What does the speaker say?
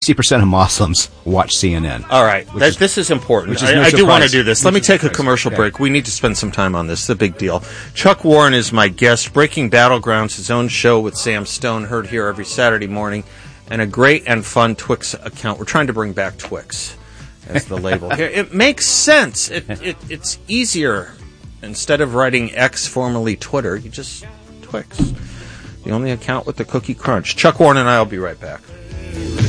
60% of Muslims watch CNN. All right. This is important. I do want to do this. Let me take a commercial break. We need to spend some time on this. It's a big deal. Chuck Warren is my guest. Breaking Battlegrounds, his own show with Sam Stone, heard here every Saturday morning, and a great and fun Twix account. We're trying to bring back Twix as the label here. It makes sense. It's easier. Instead of writing X, formerly Twitter, you just Twix. The only account with the cookie crunch. Chuck Warren and I will be right back.